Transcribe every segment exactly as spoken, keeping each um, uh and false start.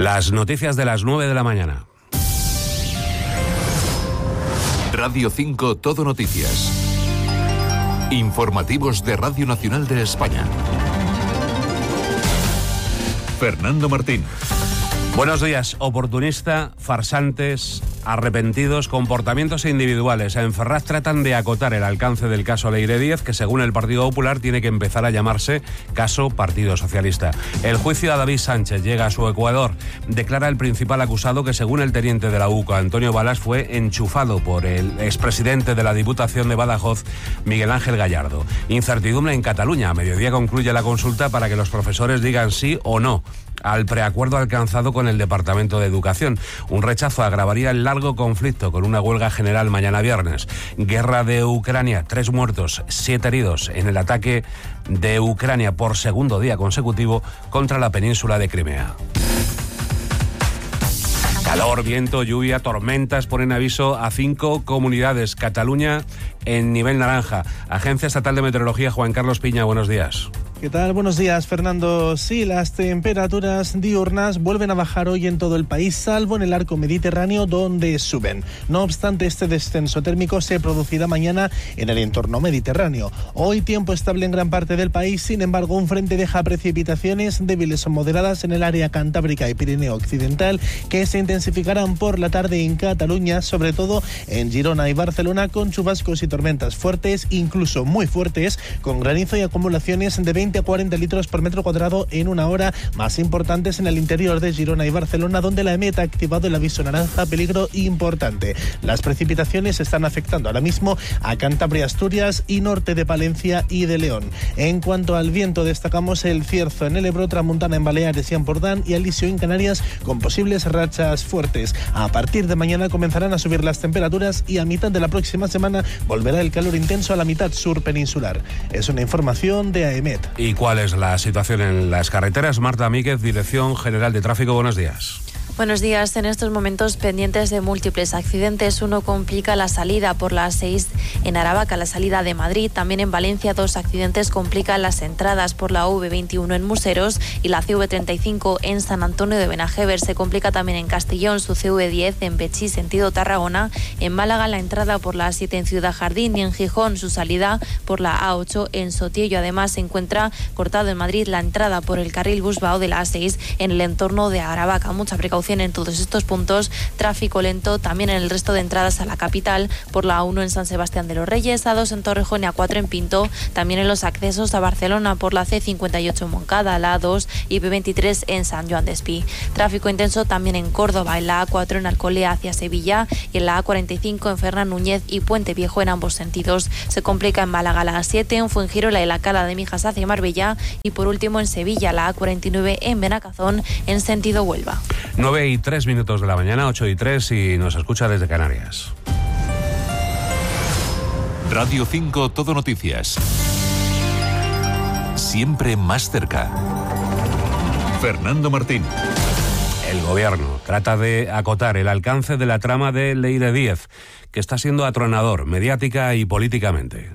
Las noticias de las nueve de la mañana. Radio cinco Todo Noticias. Informativos de Radio Nacional de España. Fernando Martín. Buenos días. Oportunista, farsantes, arrepentidos, comportamientos individuales. En Ferraz tratan de acotar el alcance del caso Leire Díez, que según el Partido Popular tiene que empezar a llamarse caso Partido Socialista. El juicio a David Sánchez llega a su ecuador. Declara el principal acusado que, según el teniente de la U C A, Antonio Balas, fue enchufado por el expresidente de la Diputación de Badajoz, Miguel Ángel Gallardo. Incertidumbre en Cataluña. A mediodía concluye la consulta para que los profesores digan sí o no al preacuerdo alcanzado con el Departamento de Educación. Un rechazo agravaría el largo conflicto con una huelga general mañana viernes. Guerra de Ucrania, tres muertos, siete heridos en el ataque de Ucrania por segundo día consecutivo contra la península de Crimea. Calor, viento, lluvia, tormentas ponen aviso a cinco comunidades. Cataluña en nivel naranja. Agencia Estatal de Meteorología, Juan Carlos Piña, buenos días. ¿Qué tal? Buenos días, Fernando. Sí, las temperaturas diurnas vuelven a bajar hoy en todo el país, salvo en el arco mediterráneo, donde suben. No obstante, este descenso térmico se producirá mañana en el entorno mediterráneo. Hoy tiempo estable en gran parte del país, sin embargo, un frente deja precipitaciones débiles o moderadas en el área cantábrica y Pirineo Occidental, que se intensificarán por la tarde en Cataluña, sobre todo en Girona y Barcelona, con chubascos y tormentas fuertes, incluso muy fuertes, con granizo y acumulaciones de veinte a cuarenta litros por metro cuadrado en una hora, más importantes en el interior de Girona y Barcelona, donde la EMET ha activado el aviso naranja peligro importante. Las precipitaciones están afectando ahora mismo a Cantabria, Asturias y norte de Palencia y de León. En cuanto al viento, destacamos el cierzo en el Ebro, tramontana en Baleares y Ampurdán y alisio en Canarias, con posibles rachas fuertes. A partir de mañana comenzarán a subir las temperaturas y a mitad de la próxima semana volverá el calor intenso a la mitad sur peninsular. Es una información de AEMET. ¿Y cuál es la situación en las carreteras? Marta Míguez, Dirección General de Tráfico, buenos días. Buenos días. En estos momentos pendientes de múltiples accidentes. Uno complica la salida por la A seis en Aravaca, la salida de Madrid. También en Valencia dos accidentes complican las entradas por la U V veintiuno en Museros y la C V treinta y cinco en San Antonio de Benajever. Se complica también en Castellón su C V diez en Betxí, sentido Tarragona. En Málaga la entrada por la A siete en Ciudad Jardín y en Gijón su salida por la A ocho en Sotillo. Además se encuentra cortado en Madrid la entrada por el carril Busbao de la A seis en el entorno de Aravaca. Mucha precaución en todos estos puntos. Tráfico lento también en el resto de entradas a la capital por la A uno en San Sebastián de los Reyes, A dos en Torrejón y A cuatro en Pinto. También en los accesos a Barcelona por la C cincuenta y ocho en Moncada, la A dos y B veintitrés en San Joan de Espí. Tráfico intenso también en Córdoba, en la A cuatro en Alcolea hacia Sevilla y en la A cuarenta y cinco en Fernán Núñez y Puente Viejo en ambos sentidos. Se complica en Málaga la A siete, en Fuengirola y la Cala de Mijas hacia Marbella y por último en Sevilla la A cuarenta y nueve en Benacazón en sentido Huelva. nueve y tres minutos de la mañana, ocho y tres, y nos escucha desde Canarias. Radio cinco Todo Noticias. Siempre más cerca. Fernando Martín. El gobierno trata de acotar el alcance de la trama de Leire Díez, que está siendo atronador mediática y políticamente.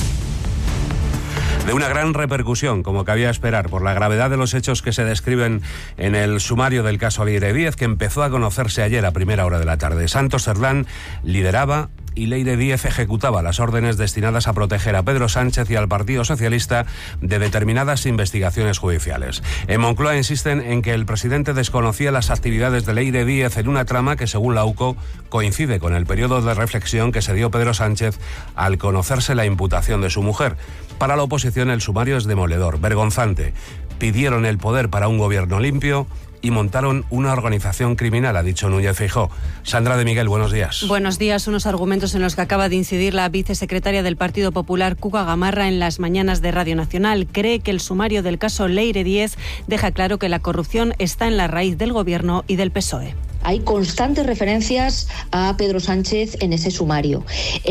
De una gran repercusión, como cabía esperar, por la gravedad de los hechos que se describen en el sumario del caso Leire Díez, que empezó a conocerse ayer a primera hora de la tarde. Santos Cerdán lideraba y Leire Díez ejecutaba las órdenes destinadas a proteger a Pedro Sánchez y al Partido Socialista de determinadas investigaciones judiciales. En Moncloa insisten en que el presidente desconocía las actividades de Leire Díez en una trama que, según la U C O, coincide con el periodo de reflexión que se dio Pedro Sánchez al conocerse la imputación de su mujer. Para la oposición el sumario es demoledor, vergonzante. Pidieron el poder para un gobierno limpio y montaron una organización criminal, ha dicho Núñez Feijóo. Sandra de Miguel, buenos días. Buenos días. Unos argumentos en los que acaba de incidir la vicesecretaria del Partido Popular, Cuca Gamarra, en las mañanas de Radio Nacional. Cree que el sumario del caso Leire Díez deja claro que la corrupción está en la raíz del gobierno y del P S O E. Hay constantes referencias a Pedro Sánchez en ese sumario.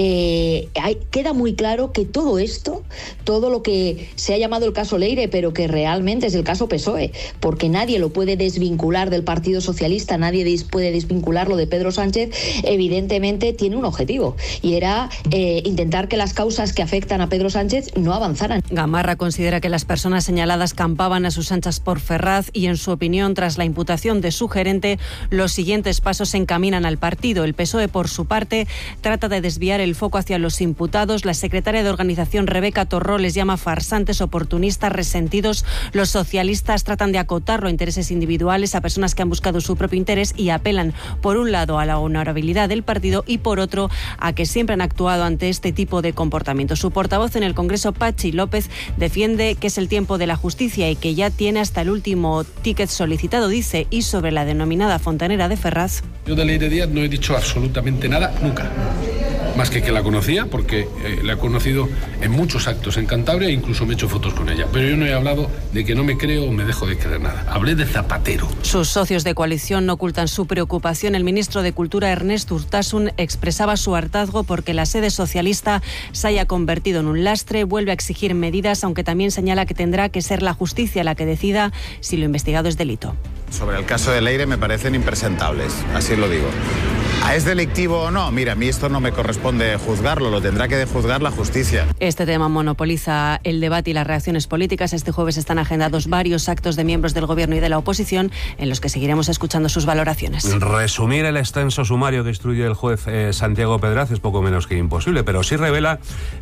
Eh, hay, queda muy claro que todo esto, todo lo que se ha llamado el caso Leire, pero que realmente es el caso P S O E, porque nadie lo puede desvincular del Partido Socialista, nadie dis, puede desvincularlo de Pedro Sánchez, evidentemente tiene un objetivo, y era eh, intentar que las causas que afectan a Pedro Sánchez no avanzaran. Gamarra considera que las personas señaladas campaban a sus anchas por Ferraz y, en su opinión, tras la imputación de su gerente, los siguientes pasos se encaminan al partido. El P S O E, por su parte, trata de desviar el foco hacia los imputados. La secretaria de organización, Rebeca Torró, les llama farsantes, oportunistas, resentidos. Los socialistas tratan de acotarlo a intereses individuales, a personas que han buscado su propio interés, y apelan, por un lado, a la honorabilidad del partido y, por otro, a que siempre han actuado ante este tipo de comportamiento. Su portavoz en el Congreso, Patxi López, defiende que es el tiempo de la justicia y que ya tiene hasta el último ticket solicitado, dice. Y sobre la denominada fontanera de Ferraz: yo de Leire Díaz no he dicho absolutamente nada, nunca. Más que que la conocía, porque eh, la he conocido en muchos actos en Cantabria e incluso me he hecho fotos con ella. Pero yo no he hablado de que no me creo o me dejo de creer nada. Hablé de Zapatero. Sus socios de coalición no ocultan su preocupación. El ministro de Cultura, Ernest Urtasun, expresaba su hartazgo porque la sede socialista se haya convertido en un lastre. Vuelve a exigir medidas, aunque también señala que tendrá que ser la justicia la que decida si lo investigado es delito. Sobre el caso de Leire me parecen impresentables, así lo digo. ¿Es delictivo o no? Mira, a mí esto no me corresponde juzgarlo, lo tendrá que juzgar la justicia. Este tema monopoliza el debate y las reacciones políticas. Este jueves están agendados varios actos de miembros del Gobierno y de la oposición en los que seguiremos escuchando sus valoraciones. Resumir el extenso sumario que instruye el juez eh, Santiago Pedraz es poco menos que imposible, pero sí revela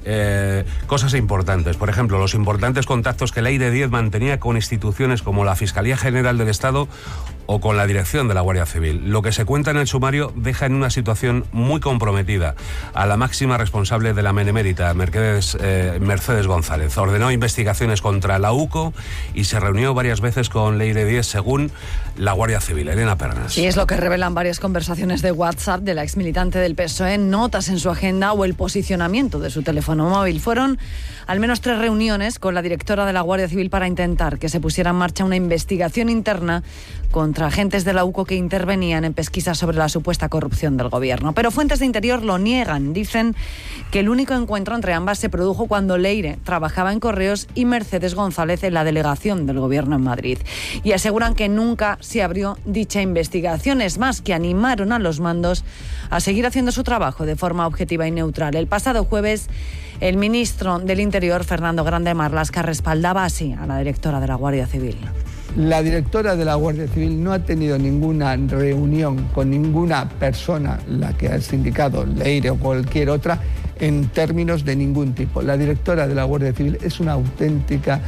eh, cosas importantes. Por ejemplo, los importantes contactos que Leire Díaz mantenía con instituciones como la Fiscalía General del Estado o con la dirección de la Guardia Civil. Lo que se cuenta en el sumario deja en una situación muy comprometida a la máxima responsable de la Benemérita, Mercedes, eh, Mercedes González. Ordenó investigaciones contra la U C O y se reunió varias veces con Leire Díaz, según la Guardia Civil. Elena Pernas. Sí, es lo que revelan varias conversaciones de WhatsApp de la exmilitante del P S O E, notas en su agenda o el posicionamiento de su teléfono móvil. Fueron al menos tres reuniones con la directora de la Guardia Civil para intentar que se pusiera en marcha una investigación interna contra agentes de la U C O que intervenían en pesquisas sobre la supuesta corrupción del gobierno. Pero fuentes de Interior lo niegan. Dicen que el único encuentro entre ambas se produjo cuando Leire trabajaba en Correos y Mercedes González en la delegación del gobierno en Madrid. Y aseguran que nunca se abrió dicha investigación. Es más, que animaron a los mandos a seguir haciendo su trabajo de forma objetiva y neutral. El pasado jueves, el ministro del Interior, Fernando Grande Marlaska, respaldaba así a la directora de la Guardia Civil. La directora de la Guardia Civil no ha tenido ninguna reunión con ninguna persona, la que has indicado, Leire o cualquier otra, en términos de ningún tipo. La directora de la Guardia Civil es una auténtica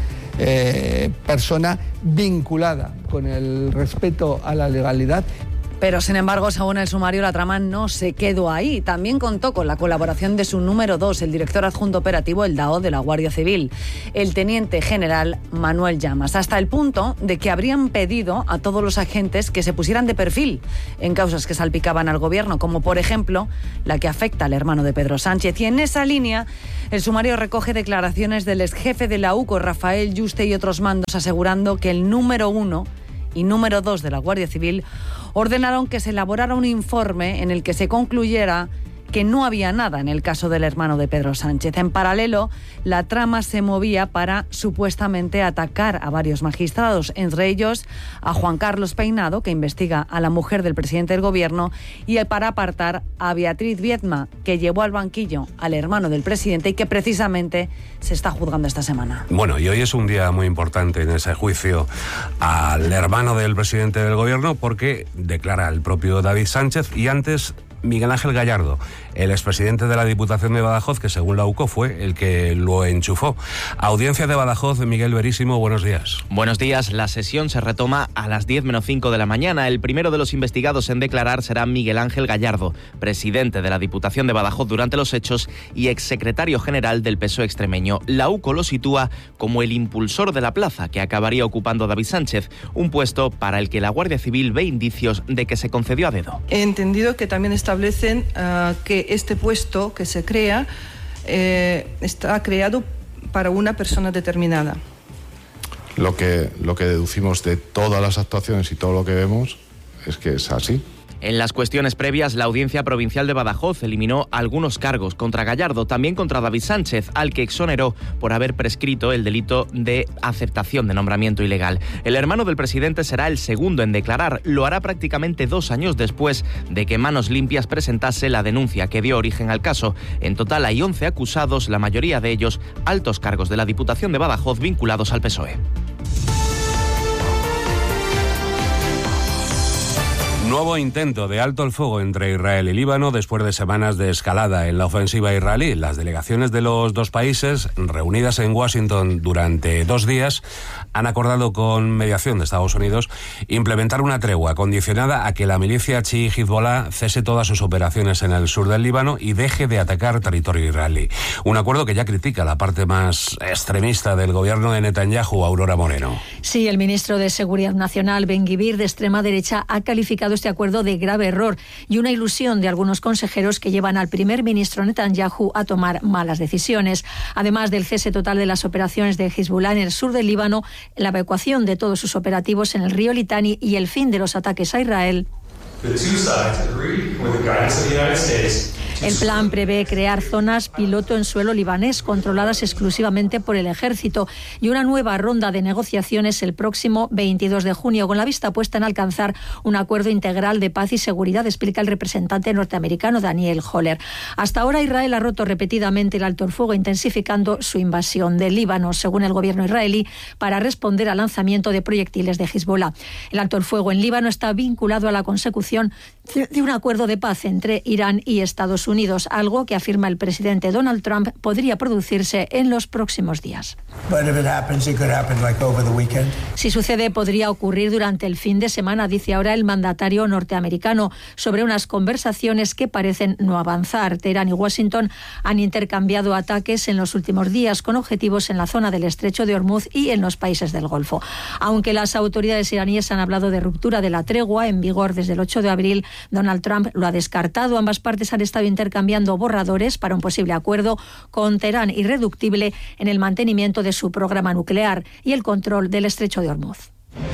eh, persona vinculada con el respeto a la legalidad. Pero, sin embargo, según el sumario, la trama no se quedó ahí. También contó con la colaboración de su número dos, el director adjunto operativo, el D A O de la Guardia Civil, el teniente general Manuel Llamas, hasta el punto de que habrían pedido a todos los agentes que se pusieran de perfil en causas que salpicaban al gobierno, como por ejemplo la que afecta al hermano de Pedro Sánchez. Y en esa línea, el sumario recoge declaraciones del exjefe de la U C O, Rafael Yuste, y otros mandos, asegurando que el número uno y número dos de la Guardia Civil ordenaron que se elaborara un informe en el que se concluyera que no había nada en el caso del hermano de Pedro Sánchez. En paralelo, la trama se movía para supuestamente atacar a varios magistrados, entre ellos a Juan Carlos Peinado, que investiga a la mujer del presidente del gobierno, y para apartar a Beatriz Viedma, que llevó al banquillo al hermano del presidente y que precisamente se está juzgando esta semana. Bueno, y hoy es un día muy importante en ese juicio al hermano del presidente del gobierno, porque declara el propio David Sánchez y antes Miguel Ángel Gallardo, el expresidente de la Diputación de Badajoz, que según la U C O fue el que lo enchufó. Audiencia de Badajoz, Miguel Verísimo, buenos días. Buenos días. La sesión se retoma a las diez menos cinco de la mañana. El primero de los investigados en declarar será Miguel Ángel Gallardo, presidente de la Diputación de Badajoz durante los hechos y exsecretario general del P S O E extremeño. La U C O lo sitúa como el impulsor de la plaza que acabaría ocupando David Sánchez, un puesto para el que la Guardia Civil ve indicios de que se concedió a dedo. He entendido que también establecen uh, que este puesto que se crea eh, está creado para una persona determinada. Lo que, lo que deducimos de todas las actuaciones y todo lo que vemos es que es así. En las cuestiones previas, la Audiencia Provincial de Badajoz eliminó algunos cargos contra Gallardo, también contra David Sánchez, al que exoneró por haber prescrito el delito de aceptación de nombramiento ilegal. El hermano del presidente será el segundo en declarar. Lo hará prácticamente dos años después de que Manos Limpias presentase la denuncia que dio origen al caso. En total hay once acusados, la mayoría de ellos altos cargos de la Diputación de Badajoz vinculados al P S O E. Nuevo intento de alto el fuego entre Israel y Líbano después de semanas de escalada en la ofensiva israelí. Las delegaciones de los dos países, reunidas en Washington durante dos días, han acordado con mediación de Estados Unidos implementar una tregua condicionada a que la milicia chií Hezbollah cese todas sus operaciones en el sur del Líbano y deje de atacar territorio israelí. Un acuerdo que ya critica la parte más extremista del gobierno de Netanyahu, Aurora Moreno. Sí, el ministro de Seguridad Nacional, Ben-Gvir, de extrema derecha, ha calificado este acuerdo de grave error y una ilusión de algunos consejeros que llevan al primer ministro Netanyahu a tomar malas decisiones. Además del cese total de las operaciones de Hezbollah en el sur del Líbano, la evacuación de todos sus operativos en el río Litani y el fin de los ataques a Israel. El plan prevé crear zonas piloto en suelo libanés controladas exclusivamente por el ejército y una nueva ronda de negociaciones el próximo veintidós de junio, con la vista puesta en alcanzar un acuerdo integral de paz y seguridad, explica el representante norteamericano Daniel Holler. Hasta ahora Israel ha roto repetidamente el alto el fuego, intensificando su invasión del Líbano, según el gobierno israelí, para responder al lanzamiento de proyectiles de Hezbollah. El alto el fuego en Líbano está vinculado a la consecución de un acuerdo de paz entre Irán y Estados Unidos, algo que afirma el presidente Donald Trump podría producirse en los próximos días. Si sucede, podría ocurrir durante el fin de semana, dice ahora el mandatario norteamericano, sobre unas conversaciones que parecen no avanzar. Teherán y Washington han intercambiado ataques en los últimos días con objetivos en la zona del Estrecho de Hormuz y en los países del Golfo. Aunque las autoridades iraníes han hablado de ruptura de la tregua en vigor desde el ocho de abril, Donald Trump lo ha descartado. Ambas partes han estado intercambiando borradores para un posible acuerdo con Teherán irreductible en el mantenimiento de su programa nuclear y el control del Estrecho de Hormuz.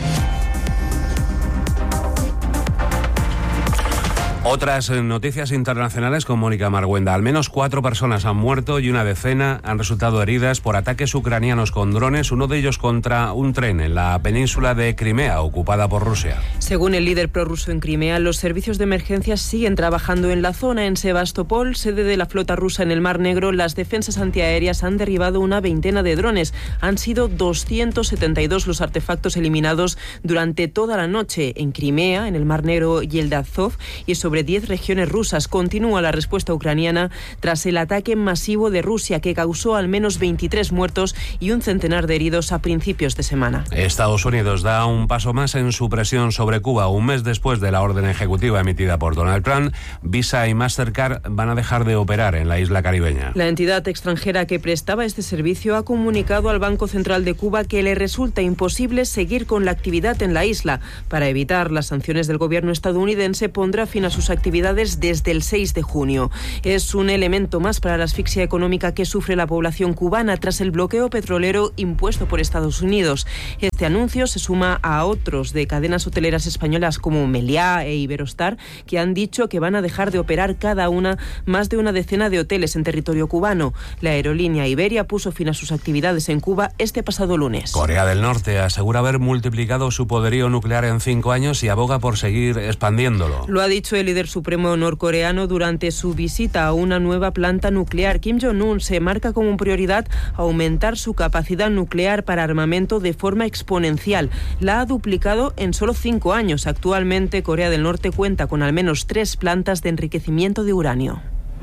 Otras noticias internacionales con Mónica Marguenda. Al menos cuatro personas han muerto y una decena han resultado heridas por ataques ucranianos con drones, uno de ellos contra un tren en la península de Crimea, ocupada por Rusia. Según el líder prorruso en Crimea, los servicios de emergencia siguen trabajando en la zona. En Sebastopol, sede de la flota rusa en el Mar Negro, las defensas antiaéreas han derribado una veintena de drones. Han sido doscientos setenta y dos los artefactos eliminados durante toda la noche en Crimea, en el Mar Negro y el de Azov, y sobre diez regiones rusas. Continúa la respuesta ucraniana tras el ataque masivo de Rusia, que causó al menos veintitrés muertos y un centenar de heridos a principios de semana. Estados Unidos da un paso más en su presión sobre Cuba. Un mes después de la orden ejecutiva emitida por Donald Trump, Visa y Mastercard van a dejar de operar en la isla caribeña. La entidad extranjera que prestaba este servicio ha comunicado al Banco Central de Cuba que le resulta imposible seguir con la actividad en la isla. Para evitar las sanciones del gobierno estadounidense, pondrá fin a sus actividades desde el seis de junio. Es un elemento más para la asfixia económica que sufre la población cubana tras el bloqueo petrolero impuesto por Estados Unidos. Este anuncio se suma a otros de cadenas hoteleras españolas como Meliá e Iberostar, que han dicho que van a dejar de operar cada una más de una decena de hoteles en territorio cubano. La aerolínea Iberia puso fin a sus actividades en Cuba este pasado lunes. Corea del Norte asegura haber multiplicado su poderío nuclear en cinco años y aboga por seguir expandiéndolo. Lo ha dicho el líder supremo norcoreano durante su visita a una nueva planta nuclear. Kim Jong-un se marca como prioridad aumentar su capacidad nuclear para armamento de forma exponencial. La ha duplicado en solo cinco años. Actualmente, Corea del Norte cuenta con al menos tres plantas de enriquecimiento de uranio.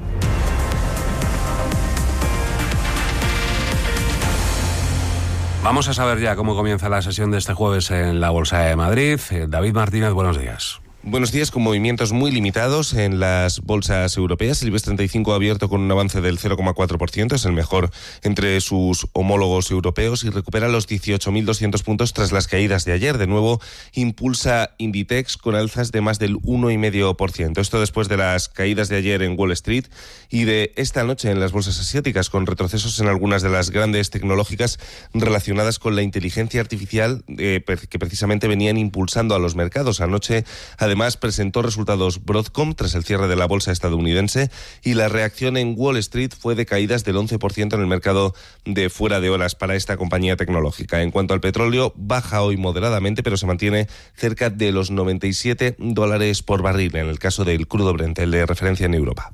Vamos a saber ya cómo comienza la sesión de este jueves en la Bolsa de Madrid. David Martínez, buenos días. Buenos días, con movimientos muy limitados en las bolsas europeas. El IBEX treinta y cinco ha abierto con un avance del cero coma cuatro por ciento, es el mejor entre sus homólogos europeos y recupera los dieciocho mil doscientos puntos tras las caídas de ayer. De nuevo impulsa Inditex con alzas de más del uno coma cinco por ciento. Esto después de las caídas de ayer en Wall Street y de esta noche en las bolsas asiáticas, con retrocesos en algunas de las grandes tecnológicas relacionadas con la inteligencia artificial eh, que precisamente venían impulsando a los mercados. Anoche, además, Además, presentó resultados Broadcom tras el cierre de la bolsa estadounidense y la reacción en Wall Street fue de caídas del once por ciento en el mercado de fuera de horas para esta compañía tecnológica. En cuanto al petróleo, baja hoy moderadamente, pero se mantiene cerca de los noventa y siete dólares por barril, en el caso del crudo Brent, el de referencia en Europa.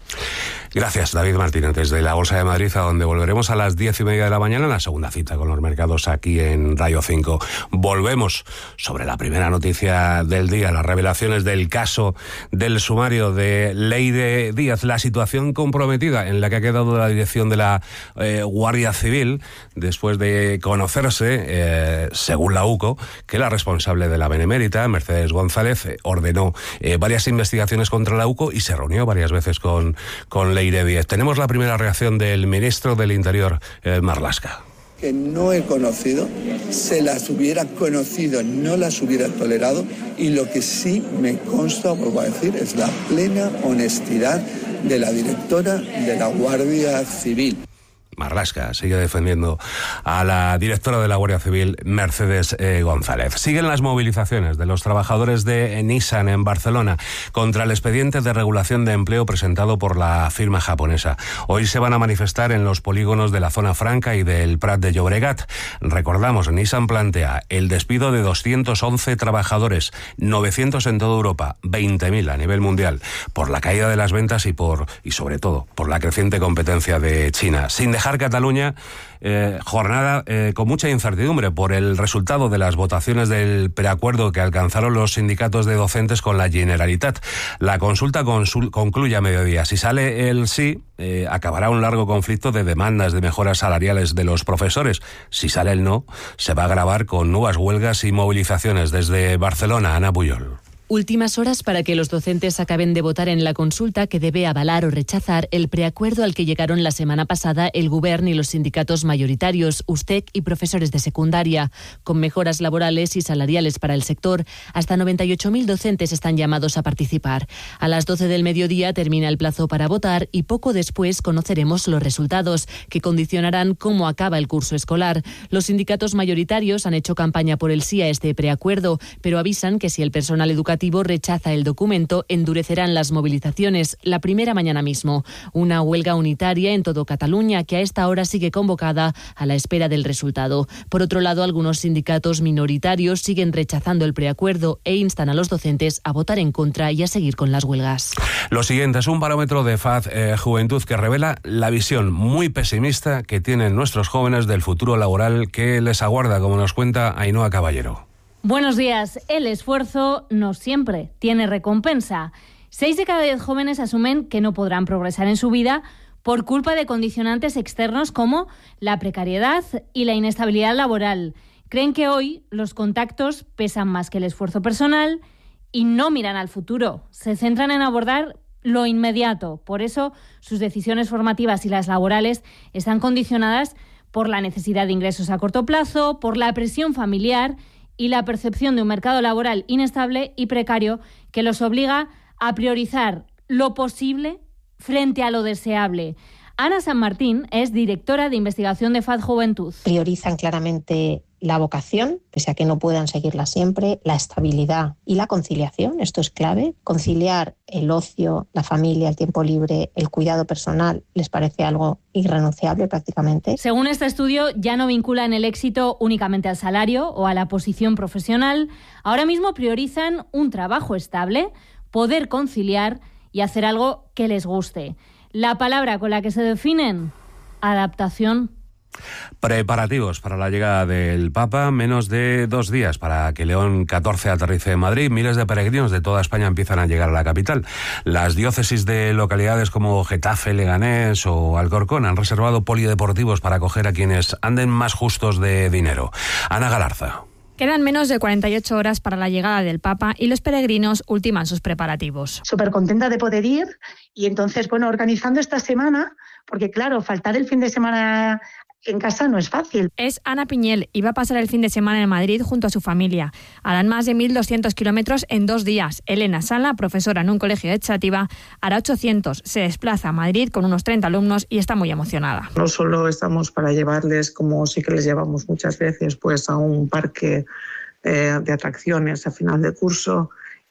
Gracias, David Martínez, desde la Bolsa de Madrid, a donde volveremos a las diez y media de la mañana en la segunda cita con los mercados aquí en Radio cinco. Volvemos sobre la primera noticia del día, las revelaciones del caso del sumario de Leire Díaz, la situación comprometida en la que ha quedado la dirección de la eh, Guardia Civil, después de conocerse, eh, según la U C O, que la responsable de la Benemérita, Mercedes González, eh, ordenó eh, varias investigaciones contra la U C O y se reunió varias veces con, con Leire Díaz. Tenemos la primera reacción del ministro del Interior, eh, Marlaska. Que no he conocido, se las hubiera conocido, no las hubiera tolerado, y lo que sí me consta, vuelvo a decir, es la plena honestidad de la directora de la Guardia Civil. Marlaska sigue defendiendo a la directora de la Guardia Civil, Mercedes eh, González. Siguen las movilizaciones de los trabajadores de Nissan en Barcelona contra el expediente de regulación de empleo presentado por la firma japonesa. Hoy se van a manifestar en los polígonos de la Zona Franca y del Prat de Llobregat. Recordamos, Nissan plantea el despido de doscientos once trabajadores, novecientos en toda Europa, veinte mil a nivel mundial, por la caída de las ventas y por y sobre todo por la creciente competencia de China. Sin dejar Cataluña, eh, jornada eh, con mucha incertidumbre por el resultado de las votaciones del preacuerdo que alcanzaron los sindicatos de docentes con la Generalitat. La consulta consul- concluye a mediodía. Si sale el sí, eh, acabará un largo conflicto de demandas de mejoras salariales de los profesores. Si sale el no, se va a agravar con nuevas huelgas y movilizaciones. Desde Barcelona, Ana Puyol. Últimas horas para que los docentes acaben de votar en la consulta que debe avalar o rechazar el preacuerdo al que llegaron la semana pasada el Govern y los sindicatos mayoritarios, U S T E C y profesores de secundaria. Con mejoras laborales y salariales para el sector, hasta noventa y ocho mil docentes están llamados a participar. A las doce del mediodía termina el plazo para votar y poco después conoceremos los resultados, que condicionarán cómo acaba el curso escolar. Los sindicatos mayoritarios han hecho campaña por el sí a este preacuerdo, pero avisan que si el personal educativo rechaza el documento, endurecerán las movilizaciones, la primera mañana mismo. Una huelga unitaria en todo Cataluña que a esta hora sigue convocada a la espera del resultado. Por otro lado, algunos sindicatos minoritarios siguen rechazando el preacuerdo e instan a los docentes a votar en contra y a seguir con las huelgas. Lo siguiente es un barómetro de F A Z eh, Juventud que revela la visión muy pesimista que tienen nuestros jóvenes del futuro laboral que les aguarda, como nos cuenta Ainhoa Caballero. Buenos días. El esfuerzo no siempre tiene recompensa. Seis de cada diez jóvenes asumen que no podrán progresar en su vida por culpa de condicionantes externos como la precariedad y la inestabilidad laboral. Creen que hoy los contactos pesan más que el esfuerzo personal y no miran al futuro. Se centran en abordar lo inmediato. Por eso sus decisiones formativas y las laborales están condicionadas por la necesidad de ingresos a corto plazo, por la presión familiar y la percepción de un mercado laboral inestable y precario que los obliga a priorizar lo posible frente a lo deseable. Ana San Martín es directora de investigación de F A Z Juventud. Priorizan claramente la vocación, pese a que no puedan seguirla siempre, la estabilidad y la conciliación, esto es clave. Conciliar el ocio, la familia, el tiempo libre, el cuidado personal, les parece algo irrenunciable prácticamente. Según este estudio, ya no vinculan el éxito únicamente al salario o a la posición profesional. Ahora mismo priorizan un trabajo estable, poder conciliar y hacer algo que les guste. La palabra con la que se definen, adaptación. Preparativos para la llegada del Papa, menos de dos días para que León catorce aterrice en Madrid. Miles de peregrinos de toda España empiezan a llegar a la capital. Las diócesis de localidades como Getafe, Leganés o Alcorcón han reservado polideportivos para acoger a quienes anden más justos de dinero. Ana Galarza. Quedan menos de cuarenta y ocho horas para la llegada del Papa y los peregrinos ultiman sus preparativos. Súper contenta de poder ir y entonces, bueno, organizando esta semana, porque claro, faltar el fin de semana en casa no es fácil. Es Ana Piñel y va a pasar el fin de semana en Madrid junto a su familia. Harán más de mil doscientos kilómetros en dos días. Elena Sala, profesora en un colegio de Chativa, hará ochocientos. Se desplaza a Madrid con unos treinta alumnos y está muy emocionada. No solo estamos para llevarles, como sí que les llevamos muchas veces, pues a un parque eh, de atracciones a final de curso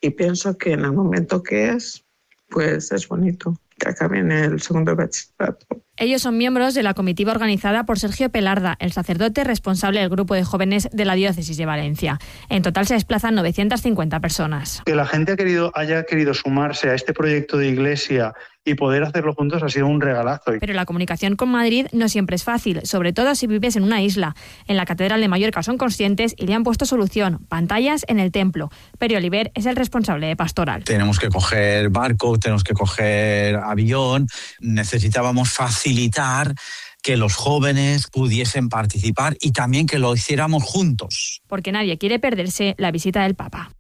y pienso que en el momento que es, pues es bonito que acabe en el segundo bachillerato. Ellos son miembros de la comitiva organizada por Sergio Pelarda, el sacerdote responsable del grupo de jóvenes de la diócesis de Valencia. En total se desplazan novecientas cincuenta personas. Que la gente ha querido, haya querido sumarse a este proyecto de iglesia y poder hacerlo juntos ha sido un regalazo. Pero la comunicación con Madrid no siempre es fácil, sobre todo si vives en una isla. En la Catedral de Mallorca son conscientes y le han puesto solución: pantallas en el templo. Peri Oliver es el responsable de pastoral. Tenemos que coger barco, tenemos que coger avión, necesitábamos facilitar que los jóvenes pudiesen participar y también que lo hiciéramos juntos. Porque nadie quiere perderse la visita del Papa.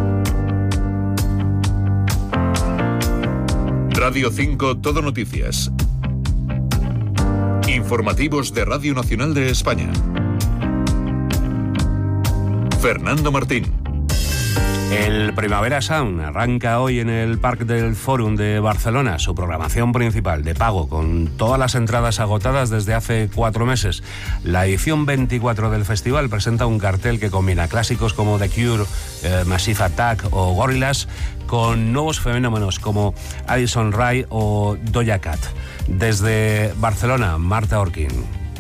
Radio cinco Todo Noticias. Informativos de Radio Nacional de España. Fernando Martín. El Primavera Sound arranca hoy en el Parc del Fòrum de Barcelona, su programación principal de pago, con todas las entradas agotadas desde hace cuatro meses. La edición veinticuatro del festival presenta un cartel que combina clásicos como The Cure, eh, Massive Attack o Gorillaz con nuevos fenómenos como Addison Rae o Doja Cat. Desde Barcelona, Marta Orquín.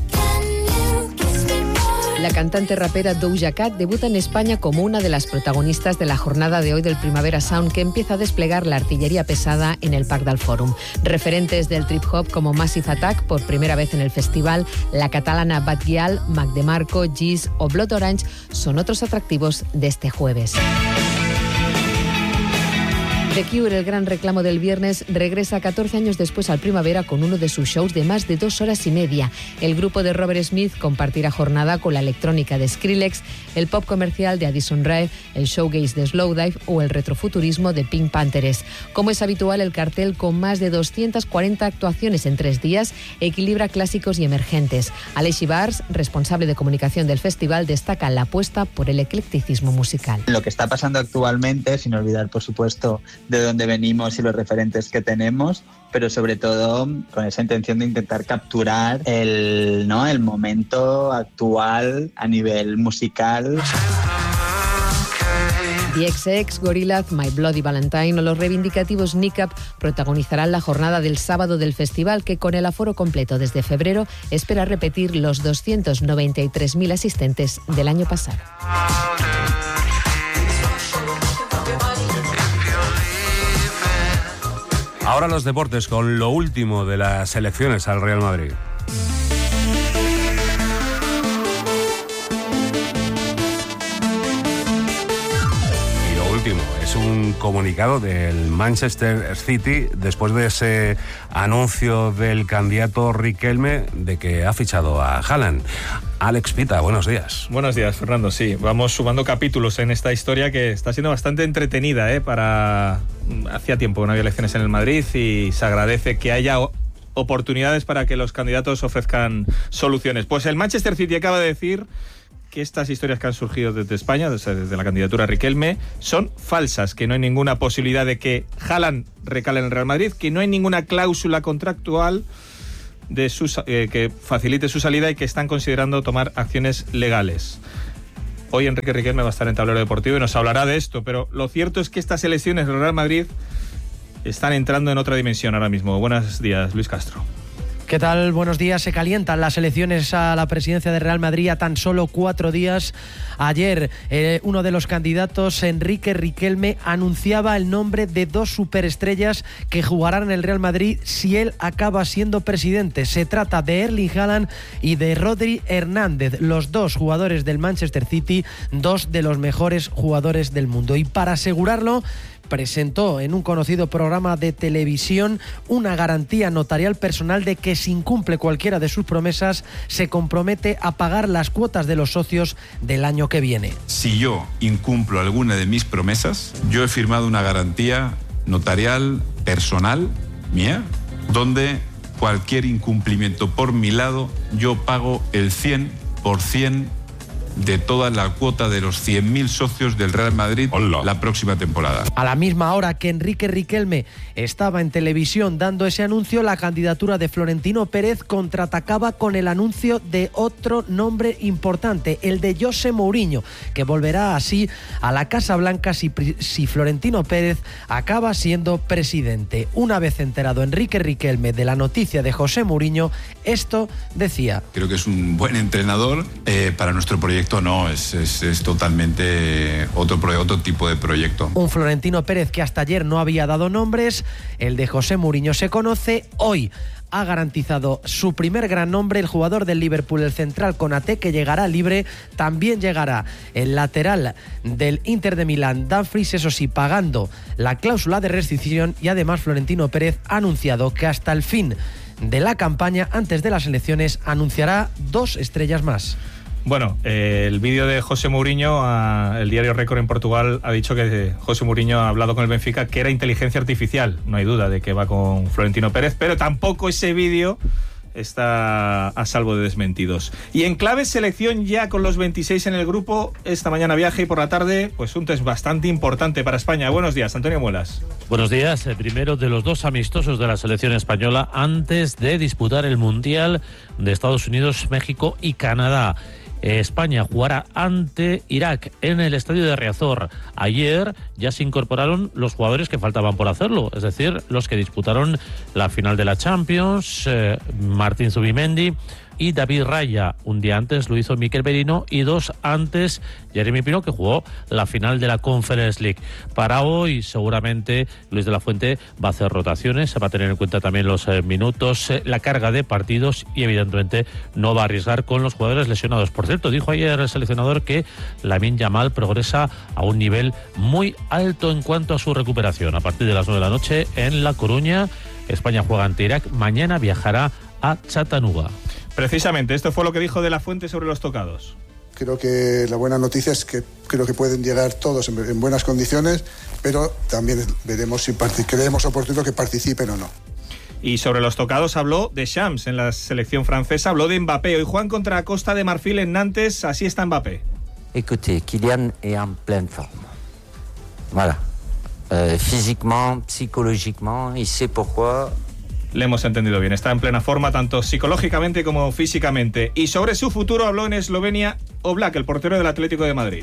La cantante rapera Doja Cat debuta en España como una de las protagonistas de la jornada de hoy del Primavera Sound, que empieza a desplegar la artillería pesada en el Parc del Fòrum. Referentes del trip hop como Massive Attack por primera vez en el festival, la catalana Bad Gyal, Mac DeMarco, Giz o Blood Orange son otros atractivos de este jueves. The Cure, el gran reclamo del viernes, regresa catorce años después al Primavera con uno de sus shows de más de dos horas y media. El grupo de Robert Smith compartirá jornada con la electrónica de Skrillex, el pop comercial de Addison Rae, el showgaze de Slowdive o el retrofuturismo de Pink Panthers. Como es habitual, el cartel, con más de doscientas cuarenta actuaciones en tres días, equilibra clásicos y emergentes. Alexi Bars, responsable de comunicación del festival, destaca la apuesta por el eclecticismo musical. Lo que está pasando actualmente, sin olvidar, por supuesto, de dónde venimos y los referentes que tenemos, pero sobre todo con esa intención de intentar capturar el, ¿no? el momento actual a nivel musical. The X X, Gorillaz, My Bloody Valentine o los reivindicativos N I C A P protagonizarán la jornada del sábado del festival, que con el aforo completo desde febrero espera repetir los doscientos noventa y tres mil asistentes del año pasado. Ahora los deportes con lo último de las elecciones al Real Madrid. Y lo último es un comunicado del Manchester City después de ese anuncio del candidato Riquelme de que ha fichado a Haaland. Alex Pita, buenos días. Buenos días, Fernando. Sí, vamos sumando capítulos en esta historia que está siendo bastante entretenida, ¿eh? Para... Hacía tiempo que no había elecciones en el Madrid y se agradece que haya oportunidades para que los candidatos ofrezcan soluciones. Pues el Manchester City acaba de decir que estas historias que han surgido desde España, desde la candidatura Riquelme, son falsas, que no hay ninguna posibilidad de que Haaland recale en el Real Madrid, que no hay ninguna cláusula contractual de su, eh, que facilite su salida y que están considerando tomar acciones legales. Hoy Enrique Riquelme va a estar en Tablero Deportivo y nos hablará de esto, pero lo cierto es que estas elecciones del Real Madrid están entrando en otra dimensión ahora mismo. Buenos días, Luis Castro. ¿Qué tal? Buenos días. Se calientan las elecciones a la presidencia de Real Madrid a tan solo cuatro días. Ayer, eh, uno de los candidatos, Enrique Riquelme, anunciaba el nombre de dos superestrellas que jugarán en el Real Madrid si él acaba siendo presidente. Se trata de Erling Haaland y de Rodri Hernández, los dos jugadores del Manchester City, dos de los mejores jugadores del mundo. Y para asegurarlo, presentó en un conocido programa de televisión una garantía notarial personal de que si incumple cualquiera de sus promesas, se compromete a pagar las cuotas de los socios del año que viene. Si yo incumplo alguna de mis promesas, yo he firmado una garantía notarial personal mía, donde cualquier incumplimiento por mi lado, yo pago el cien por ciento de toda la cuota de los cien mil socios del Real Madrid Hola. la próxima temporada. A la misma hora que Enrique Riquelme estaba en televisión dando ese anuncio, la candidatura de Florentino Pérez contraatacaba con el anuncio de otro nombre importante, el de José Mourinho, que volverá así a la Casa Blanca si, si Florentino Pérez acaba siendo presidente. Una vez enterado Enrique Riquelme de la noticia de José Mourinho, esto decía: creo que es un buen entrenador, eh, para nuestro proyecto no, es, es, es totalmente otro, otro tipo de proyecto. Un Florentino Pérez que hasta ayer no había dado nombres, el de José Mourinho se conoce, hoy ha garantizado su primer gran nombre, el jugador del Liverpool, el central Konaté, que llegará libre. También llegará el lateral del Inter de Milán, Dumfries, eso sí, pagando la cláusula de rescisión. Y además Florentino Pérez ha anunciado que hasta el fin de la campaña, antes de las elecciones, anunciará dos estrellas más. Bueno, eh, el vídeo de José Mourinho, a, el diario Récord en Portugal ha dicho que José Mourinho ha hablado con el Benfica que era inteligencia artificial. No hay duda de que va con Florentino Pérez, pero tampoco ese vídeo está a salvo de desmentidos. Y en clave selección, ya con los veintiséis en el grupo, esta mañana viaje y por la tarde, pues un test bastante importante para España. Buenos días, Antonio Muelas. Buenos días. El primero de los dos amistosos de la selección española antes de disputar el Mundial de Estados Unidos, México y Canadá. España jugará ante Irak en el estadio de Riazor. Ayer ya se incorporaron los jugadores que faltaban por hacerlo, es decir, los que disputaron la final de la Champions, eh, Martín Zubimendi y David Raya. Un día antes lo hizo Mikel Merino y dos antes Jeremy Pino, que jugó la final de la Conference League. Para hoy seguramente Luis de la Fuente va a hacer rotaciones, se va a tener en cuenta también los eh, minutos, eh, la carga de partidos y evidentemente no va a arriesgar con los jugadores lesionados. Por cierto, dijo ayer el seleccionador que Lamine Yamal progresa a un nivel muy alto en cuanto a su recuperación. A partir de las nueve de la noche en La Coruña, España juega ante Irak, mañana viajará a Chattanooga. Precisamente, esto fue lo que dijo de la Fuente sobre los tocados. Creo que la buena noticia es que creo que pueden llegar todos en, en buenas condiciones, pero también veremos si creemos oportuno que participen o no. Y sobre los tocados habló de Shams en la selección francesa, habló de Mbappé. Hoy juegan contra Costa de Marfil en Nantes, así está Mbappé. Écoutez, Kylian est en pleine forme. Voilà. Euh, physiquement, psychologiquement, il sait pourquoi. Le hemos entendido bien, está en plena forma tanto psicológicamente como físicamente. Y sobre su futuro habló en Eslovenia Oblak, el portero del Atlético de Madrid.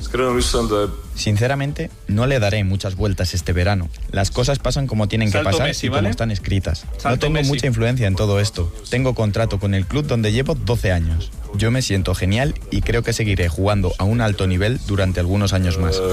Sinceramente, no le daré muchas vueltas este verano. Las cosas pasan como tienen Salto que pasar Messi, y como ¿vale? están escritas. Salto no tengo Messi. mucha influencia en todo esto. Tengo contrato con el club donde llevo doce años. Yo me siento genial y creo que seguiré jugando a un alto nivel durante algunos años más.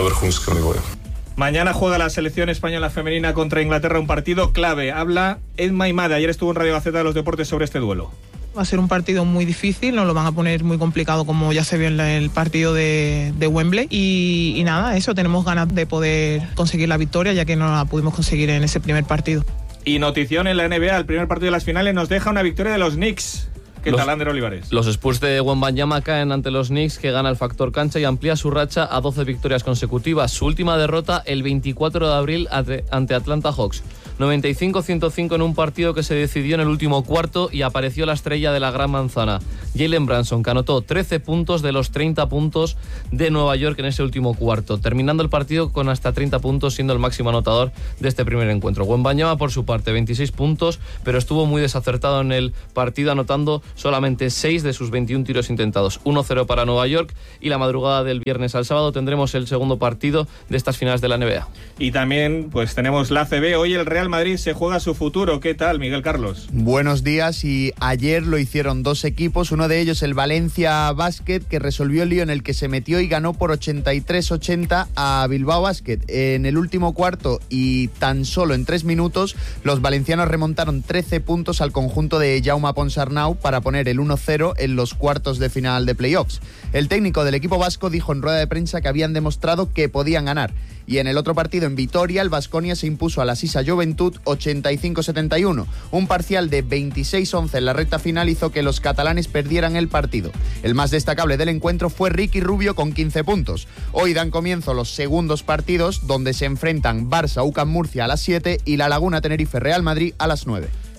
Mañana juega la selección española femenina contra Inglaterra, un partido clave. Habla Edma Imade, ayer estuvo en Radio Gaceta de los Deportes sobre este duelo. Va a ser un partido muy difícil, nos lo van a poner muy complicado como ya se vio en el partido de, de Wembley y, y nada, eso, tenemos ganas de poder conseguir la victoria ya que no la pudimos conseguir en ese primer partido. Y notición en la N B A, el primer partido de las finales nos deja una victoria de los Knicks. ¿Qué Los- tal, Ander Olivares? Los Spurs de Wembanyama caen ante los Knicks, que gana el factor cancha y amplía su racha a doce victorias consecutivas. Su última derrota el veinticuatro de abril ante ante Atlanta Hawks. noventa y cinco a ciento cinco en un partido que se decidió en el último cuarto y apareció la estrella de la Gran Manzana, Jalen Brunson, que anotó trece puntos de los treinta puntos de Nueva York en ese último cuarto, terminando el partido con hasta treinta puntos, siendo el máximo anotador de este primer encuentro. Wembanyama, por su parte, veintiséis puntos, pero estuvo muy desacertado en el partido, anotando solamente seis de sus veintiún tiros intentados. uno cero para Nueva York, y la madrugada del viernes al sábado tendremos el segundo partido de estas finales de la N B A. Y también pues tenemos la A C B. Hoy el Real Madrid se juega su futuro. ¿Qué tal, Miguel Carlos? Buenos días, y ayer lo hicieron dos equipos, uno de ellos el Valencia Basket, que resolvió el lío en el que se metió y ganó por ochenta y tres ochenta a Bilbao Basket. En el último cuarto y tan solo en tres minutos, los valencianos remontaron trece puntos al conjunto de Jaume Ponsarnau para poner el uno cero en los cuartos de final de playoffs. El técnico del equipo vasco dijo en rueda de prensa que habían demostrado que podían ganar. Y en el otro partido en Vitoria, el Baskonia se impuso a la Sisa Juventud ochenta y cinco setenta y uno. Un parcial de veintiséis once en la recta final hizo que los catalanes perdieran el partido. El más destacable del encuentro fue Ricky Rubio con quince puntos. Hoy dan comienzo los segundos partidos, donde se enfrentan Barça U C A M Murcia a las siete y La Laguna Tenerife Real Madrid a las nueve.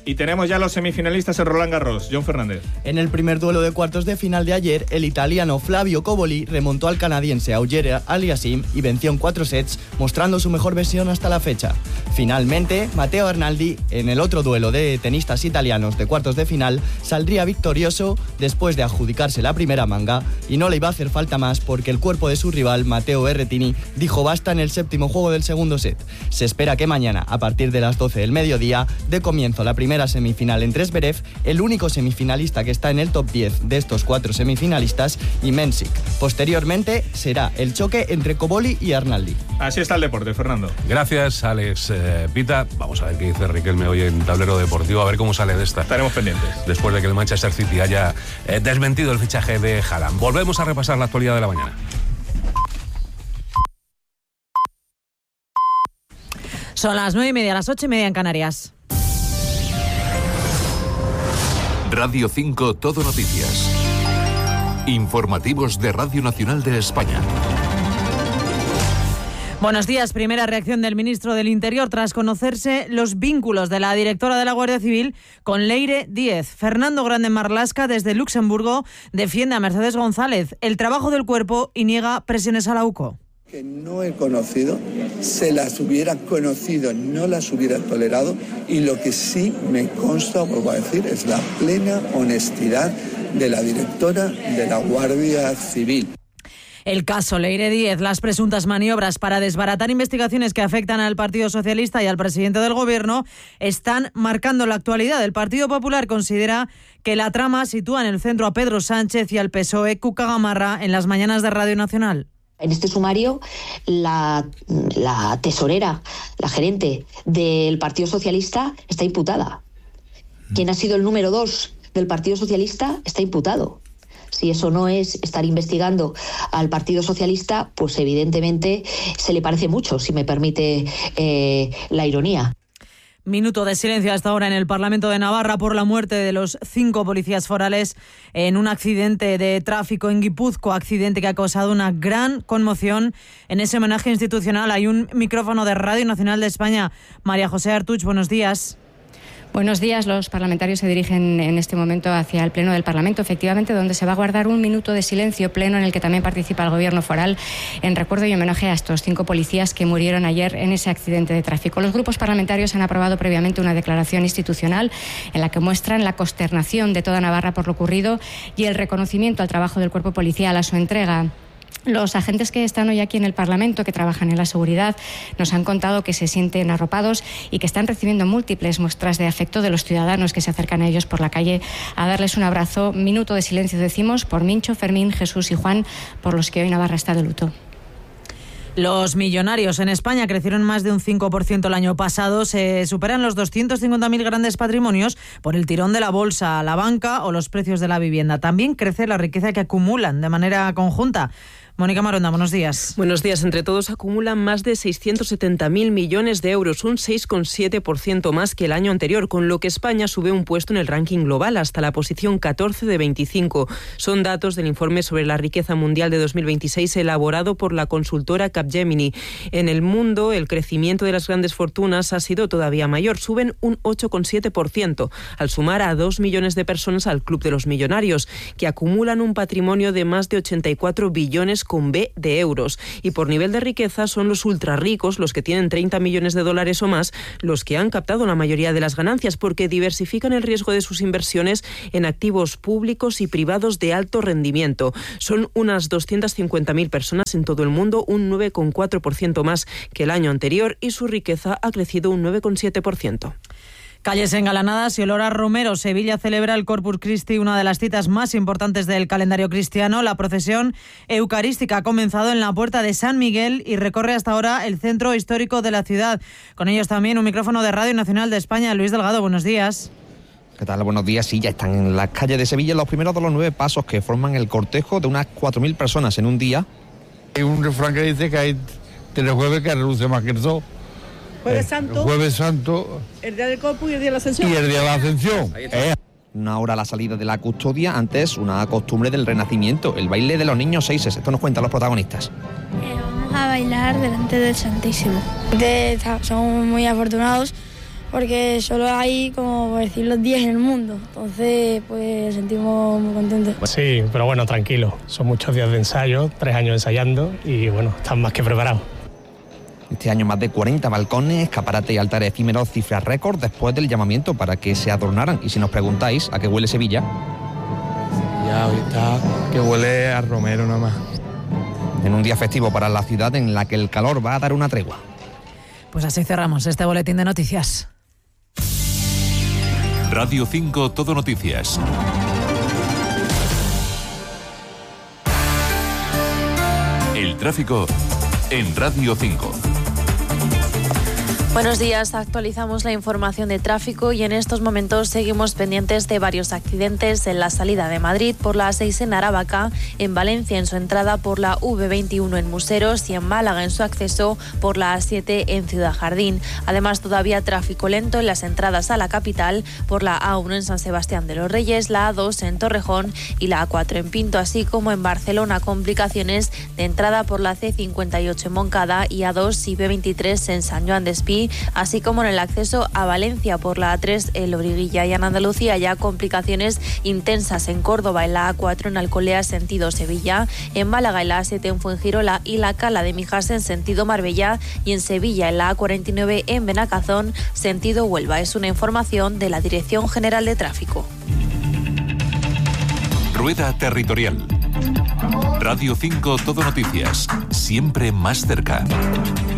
Y tenemos ya los semifinalistas en Roland Garros. John Fernández. En el primer duelo de cuartos de final de ayer, el italiano Flavio Cobolli remontó al canadiense Auger Aliassime y venció en cuatro sets, mostrando su mejor versión hasta la fecha. Finalmente, Matteo Arnaldi, en el otro duelo de tenistas italianos de cuartos de final, saldría victorioso después de adjudicarse la primera manga, y no le iba a hacer falta más porque el cuerpo de su rival, Matteo Berrettini, dijo basta en el séptimo juego del segundo set. Se espera que mañana, a partir de las doce del mediodía, dé comienzo la primera semifinal entre Zverev, el único semifinalista que está en el top diez de estos cuatro semifinalistas, y Mensik. Posteriormente será el choque entre Cobolli y Arnaldi. Así está el deporte, Fernando. Gracias, Alex. Eh, Pita, vamos a ver qué dice Riquelme hoy en Tablero Deportivo, a ver cómo sale de esta. Estaremos pendientes. Después de que el Manchester City haya eh, desmentido el fichaje de Haaland. Volvemos a repasar la actualidad de la mañana. Son las nueve y media, las ocho y media en Canarias. Radio cinco Todo Noticias. Informativos de Radio Nacional de España. Buenos días. Primera reacción del ministro del Interior tras conocerse los vínculos de la directora de la Guardia Civil con Leire Díez. Fernando Grande Marlasca, desde Luxemburgo, defiende a Mercedes González el trabajo del cuerpo y niega presiones a la U C O. Que no he conocido, se las hubiera conocido, no las hubiera tolerado, y lo que sí me consta, vuelvo a decir, es la plena honestidad de la directora de la Guardia Civil. El caso Leire Díez, las presuntas maniobras para desbaratar investigaciones que afectan al Partido Socialista y al presidente del Gobierno están marcando la actualidad. El Partido Popular considera que la trama sitúa en el centro a Pedro Sánchez y al P S O E Cuca Gamarra en las mañanas de Radio Nacional. En este sumario, la, la tesorera, la gerente del Partido Socialista está imputada. Quien ha sido el número dos del Partido Socialista está imputado. Si eso no es estar investigando al Partido Socialista, pues evidentemente se le parece mucho, si me permite eh, la ironía. Minuto de silencio hasta ahora en el Parlamento de Navarra por la muerte de los cinco policías forales en un accidente de tráfico en Guipúzcoa, accidente que ha causado una gran conmoción. En ese homenaje institucional hay un micrófono de Radio Nacional de España. María José Artuch, buenos días. Buenos días. Los parlamentarios se dirigen en este momento hacia el Pleno del Parlamento, efectivamente, donde se va a guardar un minuto de silencio pleno en el que también participa el Gobierno foral en recuerdo y homenaje a estos cinco policías que murieron ayer en ese accidente de tráfico. Los grupos parlamentarios han aprobado previamente una declaración institucional en la que muestran la consternación de toda Navarra por lo ocurrido y el reconocimiento al trabajo del cuerpo policial, a su entrega. Los agentes que están hoy aquí en el Parlamento, que trabajan en la seguridad, nos han contado que se sienten arropados y que están recibiendo múltiples muestras de afecto de los ciudadanos que se acercan a ellos por la calle a darles un abrazo. Minuto de silencio, decimos, por Mincho, Fermín, Jesús y Juan, por los que hoy Navarra está de luto. Los millonarios en España crecieron más de un cinco por ciento el año pasado. Se superan los doscientos cincuenta mil grandes patrimonios por el tirón de la bolsa, la banca o los precios de la vivienda. También crece la riqueza que acumulan de manera conjunta. Mónica Maronda, buenos días. Buenos días. Entre todos acumulan más de seiscientos setenta mil millones de euros, un seis coma siete por ciento más que el año anterior, con lo que España sube un puesto en el ranking global hasta la posición catorce de veinticinco. Son datos del informe sobre la riqueza mundial de dos mil veintiséis elaborado por la consultora Capgemini. En el mundo, el crecimiento de las grandes fortunas ha sido todavía mayor. Suben un ocho coma siete por ciento, al sumar a dos millones de personas al Club de los Millonarios, que acumulan un patrimonio de más de ochenta y cuatro billones con B de euros. Y por nivel de riqueza son los ultrarricos, los que tienen treinta millones de dólares o más, los que han captado la mayoría de las ganancias, porque diversifican el riesgo de sus inversiones en activos públicos y privados de alto rendimiento. Son unas doscientas cincuenta mil personas en todo el mundo, un nueve coma cuatro por ciento más que el año anterior, y su riqueza ha crecido un nueve coma siete por ciento. Calles engalanadas y olor a romero. Sevilla celebra el Corpus Christi, una de las citas más importantes del calendario cristiano. La procesión eucarística ha comenzado en la Puerta de San Miguel y recorre hasta ahora el centro histórico de la ciudad. Con ellos también un micrófono de Radio Nacional de España. Luis Delgado, buenos días. ¿Qué tal? Buenos días. Sí, ya están en las calles de Sevilla los primeros de los nueve pasos que forman el cortejo de unas cuatro mil personas en un día. Hay un refrán que dice que hay tres jueves que reluce más que el sol. Jueves Santo, el Jueves Santo, el día del Corpus y el día de la Ascensión. Y el día de la Ascensión. Eh. Una hora a la salida de la custodia, antes una costumbre del Renacimiento, el baile de los niños seises. Esto nos cuentan los protagonistas. Eh, vamos a bailar delante del Santísimo. De, somos muy afortunados porque solo hay, como por decirlo, diez en el mundo. Entonces, pues sentimos muy contentos. Sí, pero bueno, tranquilo. Son muchos días de ensayo, tres años ensayando y bueno, están más que preparados. Este año más de cuarenta balcones, escaparates y altares efímeros, cifras récord después del llamamiento para que se adornaran. Y si nos preguntáis a qué huele Sevilla... Ya, hoy está que huele a romero nomás. En un día festivo para la ciudad en la que el calor va a dar una tregua. Pues así cerramos este boletín de noticias. Radio cinco Todo Noticias. El tráfico en Radio cinco. Buenos días, actualizamos la información de tráfico y en estos momentos seguimos pendientes de varios accidentes en la salida de Madrid por la seis en Aravaca, en Valencia en su entrada por la uve veintiuno en Museros y en Málaga en su acceso por la a siete en Ciudad Jardín. Además, todavía tráfico lento en las entradas a la capital por la a uno en San Sebastián de los Reyes, la a dos en Torrejón y la a cuatro en Pinto, así como en Barcelona complicaciones de entrada por la ce cincuenta y ocho en Moncada y a dos y be veintitrés en San Joan d'Espí, así como en el acceso a Valencia por la a tres en Loriguilla, y en Andalucía ya complicaciones intensas en Córdoba en la a cuatro en Alcolea sentido Sevilla, en Málaga en la a siete en Fuengirola y la Cala de Mijas en sentido Marbella, y en Sevilla en la a cuarenta y nueve en Benacazón sentido Huelva. Es una información de la Dirección General de Tráfico. Rueda Territorial. Radio cinco Todo Noticias, siempre más cerca.